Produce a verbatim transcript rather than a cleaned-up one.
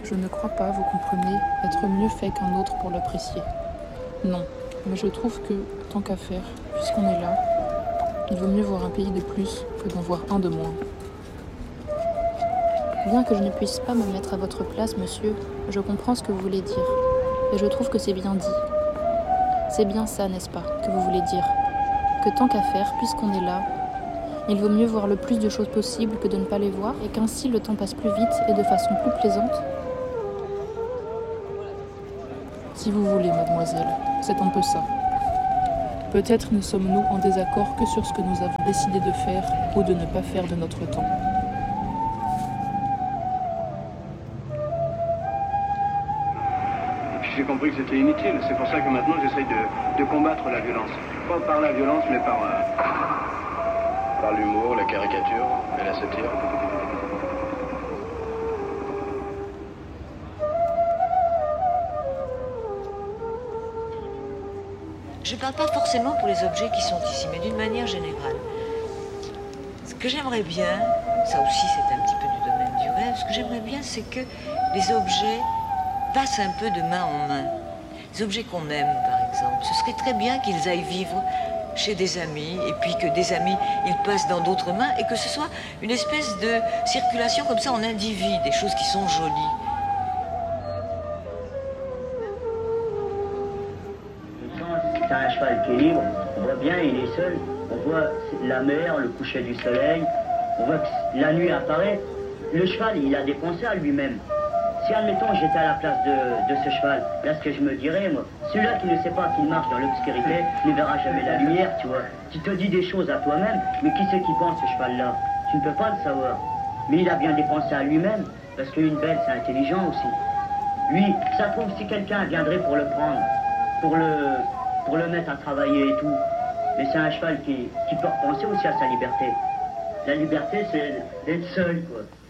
Je ne crois pas, vous comprenez, être mieux fait qu'un autre pour l'apprécier. Non, mais je trouve que, tant qu'à faire, puisqu'on est là, il vaut mieux voir un pays de plus que d'en voir un de moins. Bien que je ne puisse pas me mettre à votre place, monsieur, je comprends ce que vous voulez dire. Et je trouve que c'est bien dit. C'est bien ça, n'est-ce pas, que vous voulez dire? Que tant qu'à faire, puisqu'on est là, il vaut mieux voir le plus de choses possibles que de ne pas les voir, et qu'ainsi le temps passe plus vite et de façon plus plaisante? Si vous voulez, mademoiselle, c'est un peu ça. Peut-être ne sommes-nous en désaccord que sur ce que nous avons décidé de faire ou de ne pas faire de notre temps. J'ai compris que c'était inutile, c'est pour ça que maintenant j'essaye de, de combattre la violence. Pas par la violence, mais par, euh, par l'humour, la caricature et la satire. Je ne parle pas forcément pour les objets qui sont ici, mais d'une manière générale. Ce que j'aimerais bien, ça aussi c'est un petit peu du domaine du rêve, ce que j'aimerais bien c'est que les objets passent un peu de main en main. Les objets qu'on aime, par exemple. Ce serait très bien qu'ils aillent vivre chez des amis, et puis que des amis, ils passent dans d'autres mains, et que ce soit une espèce de circulation comme ça en individu, des choses qui sont jolies. C'est un cheval qui est libre, on voit bien, il est seul, on voit la mer, le coucher du soleil, on voit que la nuit apparaît. Le cheval, il a des pensées à lui-même. Si, admettons, j'étais à la place de, de ce cheval, là, ce que je me dirais, moi, celui-là qui ne sait pas qu'il marche dans l'obscurité ne verra jamais la lumière, tu vois. Tu te dis des choses à toi-même, mais qui c'est qui pense, ce cheval-là? Tu ne peux pas le savoir. Mais il a bien des pensées à lui-même, parce qu'une belle, c'est intelligent aussi. Lui, ça trouve si quelqu'un viendrait pour le prendre, pour le, pour le mettre à travailler et tout. Mais c'est un cheval qui, qui peut repenser aussi à sa liberté. La liberté, c'est d'être seul, quoi.